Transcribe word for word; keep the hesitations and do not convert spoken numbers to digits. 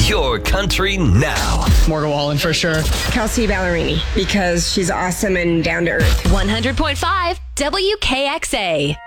your country now. Morgan Wallen for sure. Kelsey Ballerini, because she's awesome and down to earth. one hundred point five W K X A.